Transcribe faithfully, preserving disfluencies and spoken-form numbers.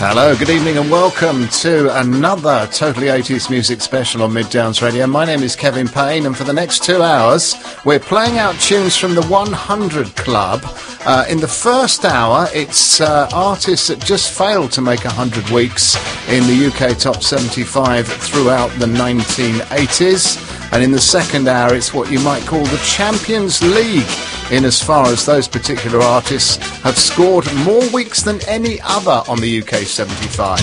Hello, good evening and welcome to another Totally eighties Music Special on Mid Downs Radio. My name is Kevin Payne, and for the next two hours we're playing out tunes from the one hundred Club. Uh, in the first hour it's uh, artists that just failed to make one hundred weeks in the U K Top seventy-five throughout the nineteen eighties. And in the second hour it's what you might call the Champions League, in as far as those particular artists have scored more weeks than any other on the U K seventy-five.